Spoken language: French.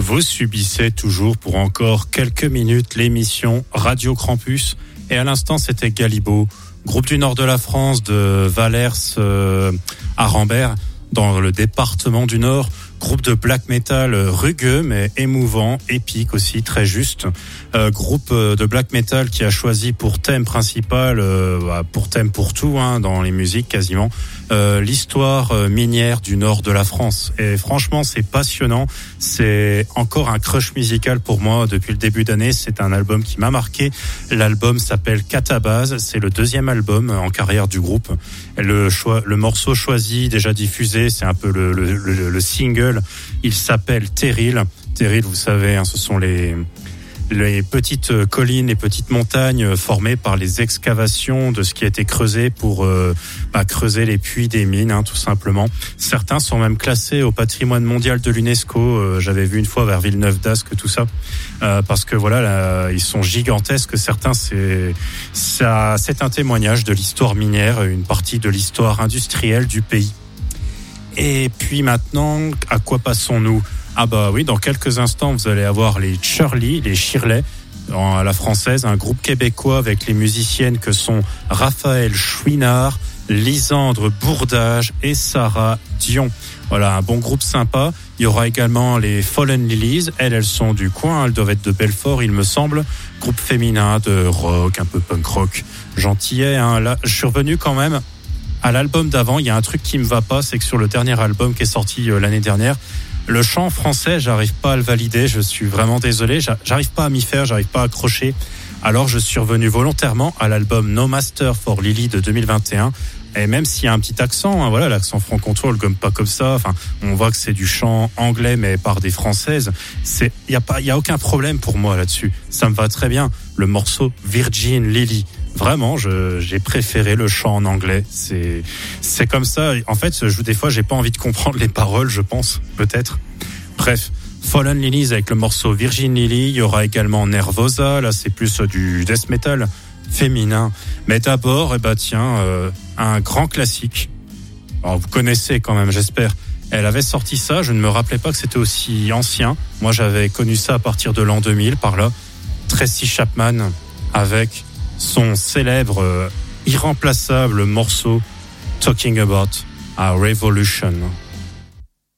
Vous subissez toujours pour encore quelques minutes l'émission Radio Krampus. Et à l'instant, c'était Galibo, groupe du nord de la France, de Valers à Rambert, dans le département du Nord. Groupe de black metal rugueux mais émouvant, épique aussi, très juste. Groupe de black metal qui a choisi pour thème principal, pour thème pour tout, dans les musiques quasiment, l'histoire minière du nord de la France. Et franchement, c'est passionnant. C'est encore un crush musical pour moi depuis le début d'année. C'est un album qui m'a marqué. L'album s'appelle Catabase. C'est le deuxième album en carrière du groupe. Le morceau choisi, déjà diffusé, c'est un peu le single. Il s'appelle Terril. Terril, vous savez, ce sont les petites collines, les petites montagnes formées par les excavations de ce qui a été creusé pour creuser les puits des mines, tout simplement. Certains sont même classés au patrimoine mondial de l'UNESCO. J'avais vu une fois vers Villeneuve-d'Ascq tout ça, parce que voilà, là, ils sont gigantesques. Certains, c'est un témoignage de l'histoire minière, une partie de l'histoire industrielle du pays. Et puis maintenant, à quoi passons-nous ? Ah bah oui, dans quelques instants, vous allez avoir les Shirley, à la française, un groupe québécois avec les musiciennes que sont Raphaël Chouinard, Lisandre Bourdage et Sarah Dion. Voilà, un bon groupe sympa. Il y aura également les Fallen Lilies. Elles sont du coin, elles doivent être de Belfort, il me semble. Groupe féminin de rock, un peu punk rock. Gentillet, Là, je suis revenu quand même à l'album d'avant. Il y a un truc qui me va pas, c'est que sur le dernier album qui est sorti l'année dernière, le chant français, j'arrive pas à le valider. Je suis vraiment désolé. J'arrive pas à m'y faire, j'arrive pas à accrocher. Alors je suis revenu volontairement à l'album No Master for Lily de 2021. Et même s'il y a un petit accent, l'accent franc-comtois, le gomme pas comme ça. Enfin, on voit que c'est du chant anglais, mais par des françaises. Il y a aucun problème pour moi là-dessus. Ça me va très bien. Le morceau Virgin Lily. Vraiment, j'ai préféré le chant en anglais. C'est comme ça. En fait, des fois, j'ai pas envie de comprendre les paroles, je pense, peut-être. Bref, Fallen Lilies avec le morceau Virgin Lily. Il y aura également Nervosa. Là, c'est plus du death metal féminin. Mais d'abord, un grand classique. Alors, vous connaissez quand même, j'espère. Elle avait sorti ça. Je ne me rappelais pas que c'était aussi ancien. Moi, j'avais connu ça à partir de l'an 2000, par là. Tracy Chapman avec son célèbre, irremplaçable morceau Talking About a Revolution.